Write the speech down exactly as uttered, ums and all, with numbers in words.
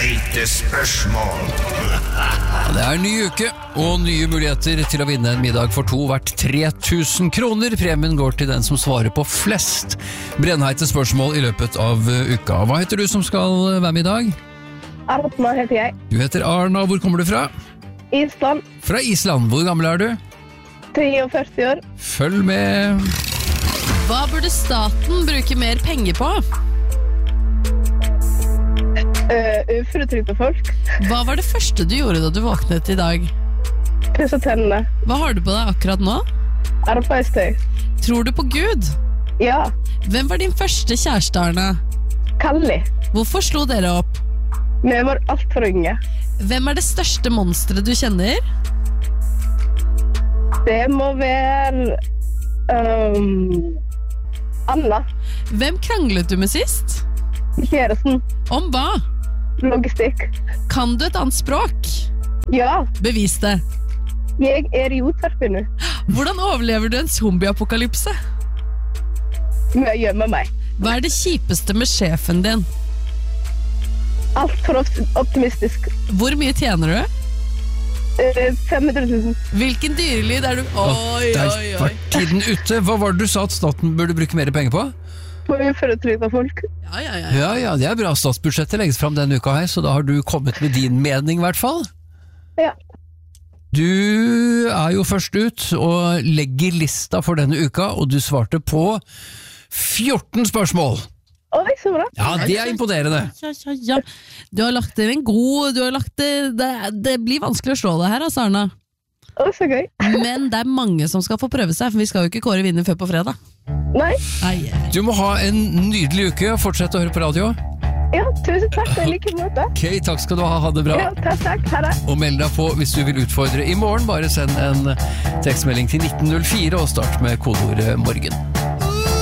Teite spørsmål. Det er en ny uke og nye muligheter til å vinne en middag for to verdt tre tusen kroner. Premien går til den som svarer på flest brennheite spørsmål i løpet av uka. Hva heter du som skal være med i dag? Arna heter jeg. Du heter Arna. Hvor kommer du fra? Island. Fra Island. Hvor gammel er du? treogførti år. Følg med. Hva burde staten bruke mer penger på? Uh, Uføretrygdede folk. Hva var det første du gjorde da du våknet i dag? Pusse tennene. Hva har du på deg akkurat nå? Arbeidstøy. Tror du på Gud? Ja. Hvem var din første kjæreste, Arne? Kalli. Hvorfor slo dere opp? Vi var alt for unge. Hvem er det største monsteret du kjenner? Det må være um, Anna. Hvem kranglet du med sist? Kjæresten. Om hva? Logistikk. Kan du et annet språk? Ja. Bevis det. Jeg er idiotverp nå. Hvordan overlever du en zombieapokalypse? Med å gjemme meg. Hva er det kjipeste med sjefen din? Alt for optimistisk. Hvor mye tjener du? Uh, fem hundre tusen. Hvilken dyrelyd er du? Oi, Der oi, oi. var tiden ute. Hva var det du sa at staten burde bruke mer penger på? På uføretrygdede folk. Ja, ja, ja. Ja, ja, det er bra. Statsbudsjettet legges fram denne uka her, så da har du kommet med din mening i hvert fall. Ja. Du er jo først ut og legger lista for denne uka, og du svarte på fjorten spørsmål. Oi, så bra. Ja, det er imponerende. Ja, ja, ja. Du har lagt inn en god du har lagt det, det, det blir vanskelig å slå det her, altså, Arna. Å, så gøy. Men det er mange som skal få prøve seg, for vi skal jo ikke kåre vinner før på fredag. Nei. Nei. Du må ha en nydelig uke, og fortsette å høre på radio. Ja, tusen takk. I like måte. Ok, takk skal du ha. Ha det bra. Ja, takk, takk. Ha det. Og meld deg på hvis du vil utfordre i morgen. Bare send en tekstmelding til nitten null fire og start med kodeordet morgen.